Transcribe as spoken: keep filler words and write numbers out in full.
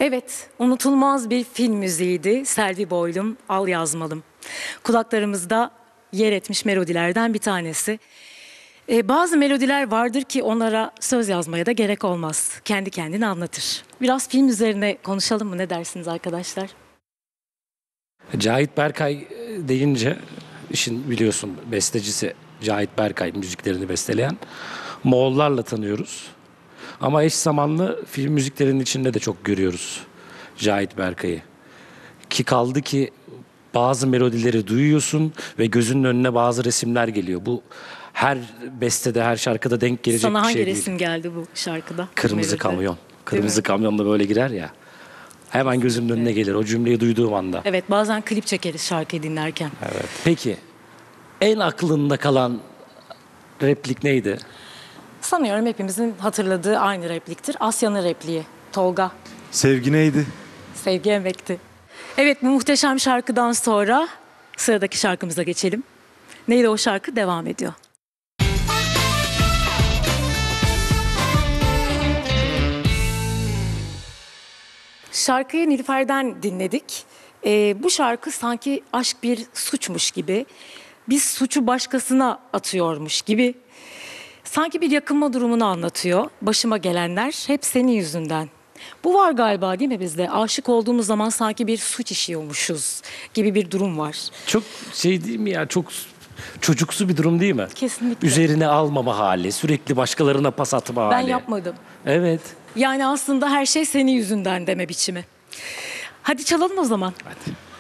Evet, unutulmaz bir film müziğiydi. Selvi Boylum, Al Yazmalım. Kulaklarımızda yer etmiş melodilerden bir tanesi. Ee, bazı melodiler vardır ki onlara söz yazmaya da gerek olmaz. Kendi kendini anlatır. Biraz film üzerine konuşalım mı? Ne dersiniz arkadaşlar? Cahit Berkay deyince, işin biliyorsun bestecisi Cahit Berkay, müziklerini besteleyen Moğollarla tanıyoruz. Ama eş zamanlı film müziklerinin içinde de çok görüyoruz Cahit Berkay'ı. Ki kaldı ki bazı melodileri duyuyorsun ve gözünün önüne bazı resimler geliyor. Bu her bestede, her şarkıda denk gelecek Sana bir hangi şey değil. resim geldi bu şarkıda? Kırmızı Melodi. kamyon. Kırmızı kamyonla böyle girer ya. Hemen gözümün önüne gelir o cümleyi duyduğum anda. Evet, bazen klip çekeriz şarkıyı dinlerken. Evet. Peki en aklında kalan replik neydi? Sanıyorum hepimizin hatırladığı aynı repliktir. Asya'nın repliği. Tolga. Sevgi neydi? Sevgi emekti. Evet, bu muhteşem şarkıdan sonra sıradaki şarkımıza geçelim. Neydi o şarkı? Devam ediyor. Şarkıyı Nilüfer'den dinledik. Ee, bu şarkı sanki aşk bir suçmuş gibi, biz suçu başkasına atıyormuş gibi, sanki bir yakınma durumunu anlatıyor. Başıma gelenler hep senin yüzünden. Bu var galiba değil mi bizde? Aşık olduğumuz zaman sanki bir suç işiyormuşuz gibi bir durum var. Çok şey değil mi ya? Çok çocuksu bir durum değil mi? Kesinlikle. Üzerine almama hali, sürekli başkalarına pas atma Ben hali. yapmadım. Evet. Yani aslında her şey senin yüzünden deme biçimi. Hadi çalalım o zaman. Hadi.